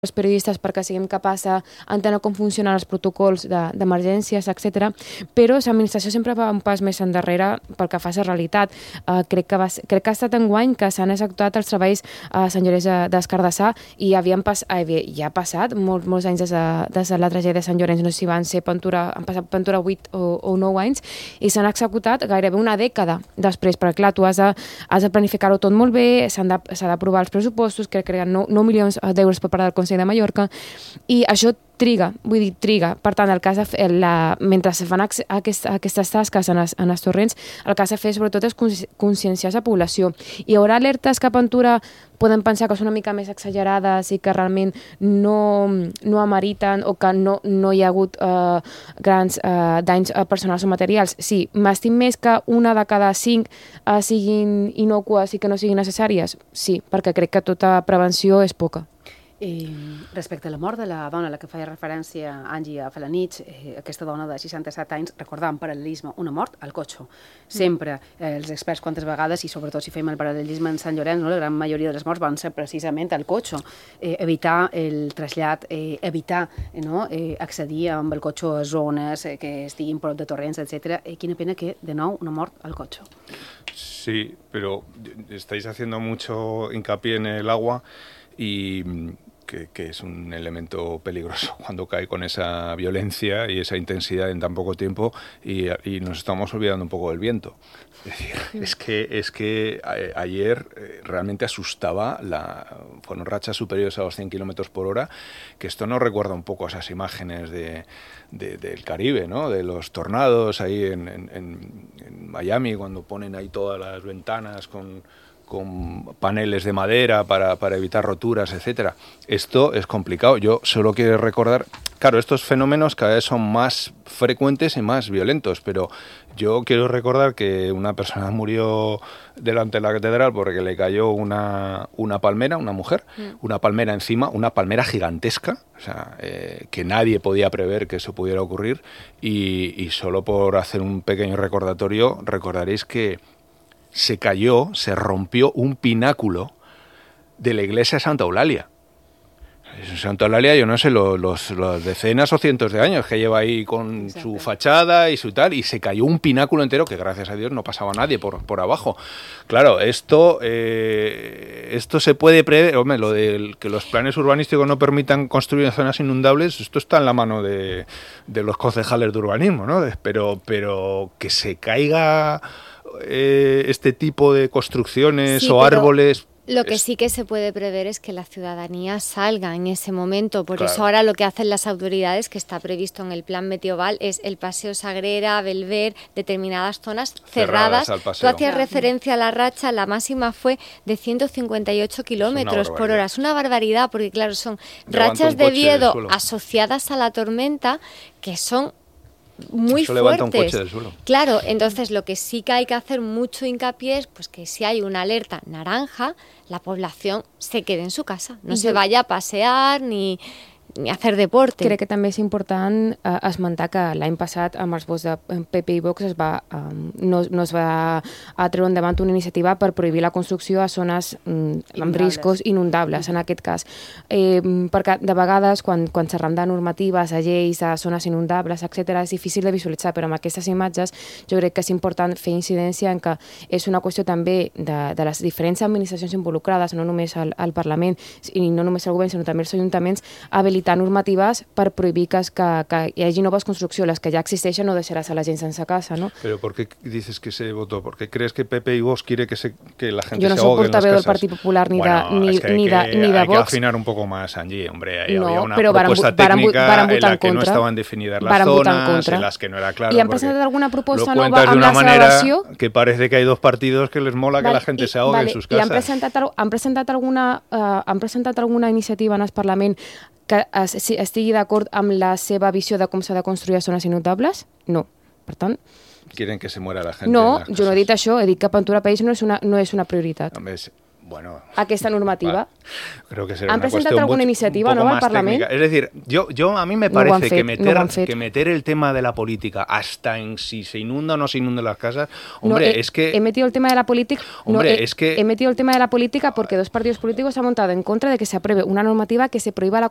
els periodistes perquè siguem capaços d'entendre com funcionen els protocols d'emergències, etc. Però l'administració sempre va un pas més endarrere pel que fa a la realitat. Crec que ha estat enguany que s'han executat els treballs a Sant Llorenç d'Escardassar i ja ha passat molts anys des de la tragèdia de Sant Llorenç, no sé si han passat Pentura 8 o 9 anys, i s'han executat gairebé una dècada després, perquè clar, tu has de planificar-ho tot molt bé, s'ha d'aprovar els pressupostos, crec que eren 9 milions d'euros per part del Consell de Mallorca, i això triga. Per tant, mentre se fan aquestes tasques en els torrents, el que s'ha de fer sobretot és conscienciar la població. Hi haurà alertes que a Pentura poden pensar que són una mica més exagerades i que realment no ameriten o que no hi ha hagut grans danys personals o materials. Sí, m'estim més que una de cada 5 siguin inocues i que no siguin necessàries? Sí, perquè crec que tota prevenció és poca. Respecte a la mort de la dona a la que feia referència Angie Felanitx, aquesta dona de 67 anys, recordant paral·lelisme, una mort al cotxe. Sempre els experts quantes vegades, i sobretot si fem el paral·lelisme en Sant Llorenç, la gran majoria de les morts van ser precisament al cotxe. Evitar el trasllat, evitar accedir amb el cotxe a zones que estiguin prop de torrents, etc. Quina pena que, de nou, una mort al cotxe. Sí, pero estáis haciendo mucho hincapié en el agua y que es un elemento peligroso cuando cae con esa violencia y esa intensidad en tan poco tiempo y nos estamos olvidando un poco del viento. Es decir, es que ayer realmente asustaba, fueron rachas superiores a los 100 kilómetros por hora, que esto nos recuerda un poco a esas imágenes del Caribe, ¿no? De los tornados ahí en Miami, cuando ponen ahí todas las ventanas con paneles de madera para evitar roturas, etcétera. Esto es complicado. Yo solo quiero recordar, claro, estos fenómenos cada vez son más frecuentes y más violentos, pero yo quiero recordar que una persona murió delante de la catedral porque le cayó una palmera, una mujer, una palmera encima, una palmera gigantesca, o sea, que nadie podía prever que eso pudiera ocurrir, y solo por hacer un pequeño recordatorio, recordaréis que se rompió un pináculo de la iglesia de Santa Eulalia. Santa Eulalia, yo no sé, los decenas o cientos de años que lleva ahí con su fachada y su tal, y se cayó un pináculo entero que gracias a Dios no pasaba nadie por abajo. Claro, esto se puede prever, hombre, lo de que los planes urbanísticos no permitan construir en zonas inundables, esto está en la mano de los concejales de urbanismo, ¿no? Pero que se caiga este tipo de construcciones o árboles. Lo que sí que se puede prever es que la ciudadanía salga en ese momento. Por Claro. eso ahora lo que hacen las autoridades, que está previsto en el plan Metioval, es el Paseo Sagrera, Belver, determinadas zonas cerradas. al paseo. Tú hacías referencia a la racha, la máxima fue de 158 kilómetros por hora. Es una barbaridad porque, claro, son Levanta rachas un de coche del viento suelo. asociadas a la tormenta que son muy Eso levanta un fuertes. coche del suelo. Claro, entonces lo que sí que hay que hacer mucho hincapié es pues que si hay una alerta naranja, la población se quede en su casa, no se vaya a pasear ni a hacer deporte. Crec que també és important esmentar que l'any passat amb els vots de PP i Vox no es va treure endavant una iniciativa per prohibir la construcció a zones amb riscos inundables, en aquest cas. Perquè de vegades, quan xerram de normatives, a lleis, a zones inundables, etc., és difícil de visualitzar, però amb aquestes imatges jo crec que és important fer incidència en que és una qüestió també de les diferents administracions involucrades, no només al Parlament i no només el govern, sinó també els ajuntaments, habilitar normatives per prohibir que hi hagi noves construccions. Les que ja existeixen no deixaràs a la gent sense casa, ¿no? Pero ¿por qué dices que se votó? ¿Por qué crees que PP y Vox quiere que la gente Yo no se soy ahogue en las portaveu del casas? Partit Popular ni Bueno, es que de hay que Vox. afinar un poco más, Angie, hombre. Ahí No, había una pero propuesta técnica varen en votar la en que no contra. estaban definidas las Varen votar en zonas, contra. en las que no era claro. I han porque presentat alguna proposta lo nova cuentas de amb una la manera salvació? que parece que hay dos partidos que les mola que la gente se ahogue en sus I casas. han presentat alguna iniciativa en el Parlament que estigui d'acord amb la seva visió de com s'ha de construir a zones inundables? No. Per tant, Quieren que se muera la gente. en no, las jo no he casas. dit això, he dit que Pentura País no és una prioritat. Hombre, bueno, Aquesta normativa. creo que será ¿Han una presentado cuestión alguna un iniciativa poco nova al más Parlament? técnica. Es decir, yo a mí me No ho han parece fet, no ho han fet. que meter el tema de la política hasta en si se inunda o no se inundan las casas, hombre, es que he metido el tema de la política. Hombre, es que he metido el tema de la política porque dos partidos políticos se han montado en contra de que se apruebe una normativa que se prohíba la